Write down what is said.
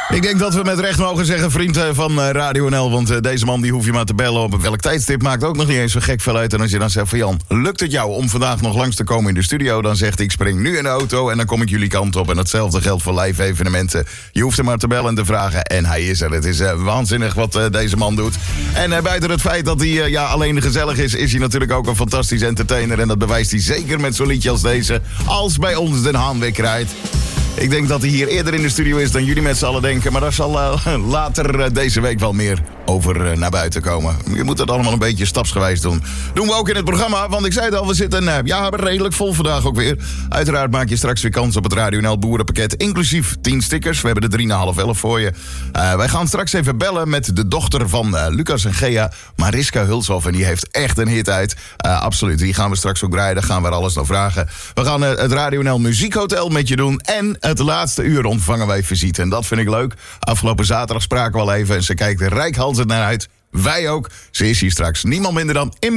Ik denk dat we met recht mogen zeggen, vriend van Radio NL... want deze man die hoef je maar te bellen op welk tijdstip... maakt ook nog niet eens zo gek veel uit. En als je dan zegt van Jan, lukt het jou om vandaag nog langs te komen in de studio... dan zegt ik spring nu in de auto en dan kom ik jullie kant op. En datzelfde geldt voor live evenementen. Je hoeft hem maar te bellen en te vragen en hij is er. Het is waanzinnig wat deze man doet. En buiten het feit dat hij alleen gezellig is hij natuurlijk ook een fantastisch entertainer. En dat bewijst hij zeker met zo'n liedje als deze. Als bij ons Den Haan weer krijgt. Ik denk dat hij hier eerder in de studio is dan jullie met z'n allen denken. Maar daar zal later deze week wel meer over naar buiten komen. Je moet het allemaal een beetje stapsgewijs doen. Doen we ook in het programma, want ik zei het al, we zitten redelijk vol vandaag ook weer. Uiteraard maak je straks weer kans op het Radio NL Boerenpakket, inclusief 10 stickers. We hebben de 3,5 voor je. Wij gaan straks even bellen met de dochter van Lucas en Gea, Mariska Hulshoff. En die heeft echt een hit uit. Absoluut, die gaan we straks ook draaien. Daar gaan we er alles naar vragen. We gaan het Radio NL Muziekhotel met je doen. En het laatste uur ontvangen wij visite. En dat vind ik leuk. Afgelopen zaterdag spraken we al even en ze kijkt er reikhalzend naar uit. Wij ook. Ze is hier straks. Niemand minder dan